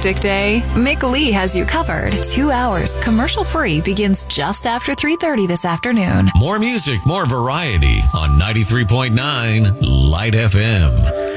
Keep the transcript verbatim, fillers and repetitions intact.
hectic day? Mick Lee has you covered. Two hours, commercial-free, begins just after three thirty this afternoon. More music, more variety on ninety-three point nine Light F M.